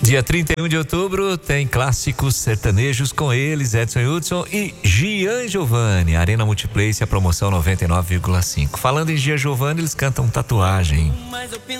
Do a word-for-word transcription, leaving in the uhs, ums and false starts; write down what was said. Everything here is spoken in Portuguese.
Dia trinta e um de outubro tem clássicos sertanejos com eles, Edson Hudson e Gian Giovanni. Arena Multiplace, a promoção noventa e nove vírgula cinco. Falando em Gian Giovanni, eles cantam Tatuagem.